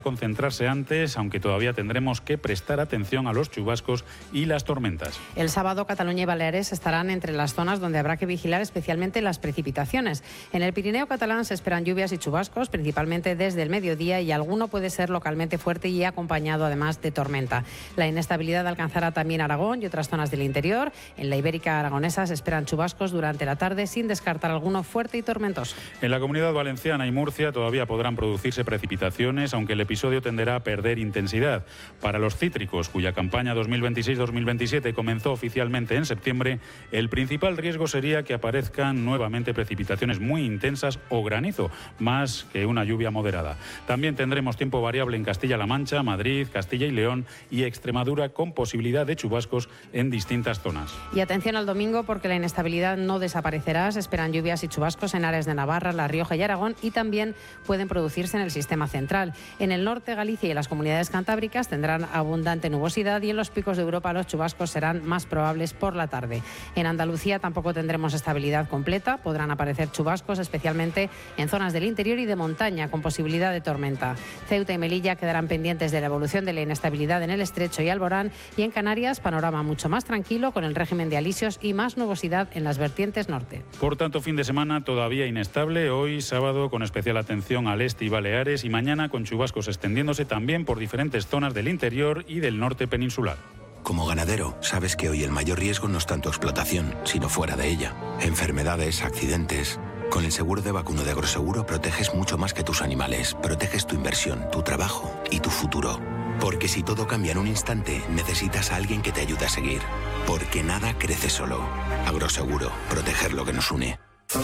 concentrarse antes, aunque todavía tendremos que prestar atención a los chubascos y las tormentas. El sábado Cataluña y Baleares estarán entre las zonas donde habrá que vigilar especialmente las precipitaciones. En el Pirineo catalán se esperan lluvias y chubascos, principalmente desde el mediodía, y alguno puede ser localmente fuerte y acompañado además de tormenta. La inestabilidad alcanzará también Aragón y otras zonas del interior. En la Ibérica aragonesa se esperan chubascos durante la tarde, sin descartar alguno fuerte y tormentoso. En la Comunidad Valenciana y Murcia todavía podrán producirse precipitaciones, aunque el episodio tenderá a perder intensidad. Para los cítricos, cuya campaña 2026-2027 comenzó oficialmente en septiembre, el principal riesgo sería que aparezcan nuevamente precipitaciones muy intensas o granizo, más que una lluvia moderada. También tendremos tiempo variable en Castilla-La Mancha, Madrid, Castilla y León y Extremadura, con posibilidad de chubascos en distintas zonas. Y atención al domingo, porque la inestabilidad no desaparecerá. Se esperan lluvias y chubascos en áreas de Navarra, La Rioja y Aragón, y también pueden producirse en el sistema central. En el norte, Galicia y las comunidades cantábricas tendrán abundante nubosidad, y en los picos de Europa los chubascos serán más probables por la tarde. En Andalucía tampoco tendremos estabilidad completa. Podrán aparecer chubascos, especialmente en zonas del interior y de montaña, con posibilidad de tormenta. Ceuta y Melilla quedarán pendientes de la evolución de la inestabilidad en el Estrecho y Alborán, y en Canarias panorama mucho más tranquilo, con el régimen de alisios y más nubosidad en las vertientes norte. Por tanto, fin de semana todavía inestable, hoy sábado con especial atención al este y Baleares, y mañana con chubascos extendiéndose también por diferentes zonas del interior y del norte peninsular. Como ganadero, sabes que hoy el mayor riesgo no está en tu explotación, sino fuera de ella. Enfermedades, accidentes. Con el seguro de vacuno de Agroseguro proteges mucho más que tus animales. Proteges tu inversión, tu trabajo y tu futuro. Porque si todo cambia en un instante, necesitas a alguien que te ayude a seguir. Porque nada crece solo. Agroseguro, proteger lo que nos une.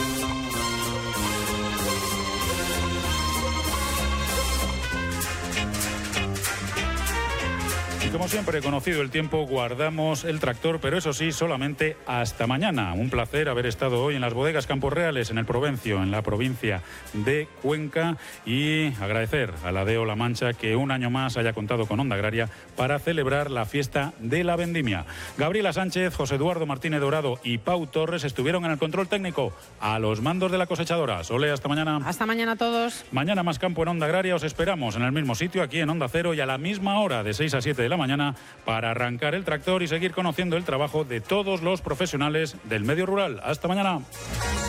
Y como siempre, conocido el tiempo, guardamos el tractor, pero eso sí, solamente hasta mañana. Un placer haber estado hoy en las bodegas Campos Reales, en el Provencio, en la provincia de Cuenca, y agradecer a la Deo La Mancha que un año más haya contado con Onda Agraria para celebrar la fiesta de la vendimia. Gabriela Sánchez, José Eduardo Martínez Dorado y Pau Torres estuvieron en el control técnico, a los mandos de la cosechadora. Sole, hasta mañana. Hasta mañana a todos. Mañana más campo en Onda Agraria. Os esperamos en el mismo sitio, aquí en Onda Cero, y a la misma hora, de 6 a 7 de la mañana, para arrancar el tractor y seguir conociendo el trabajo de todos los profesionales del medio rural. Hasta mañana.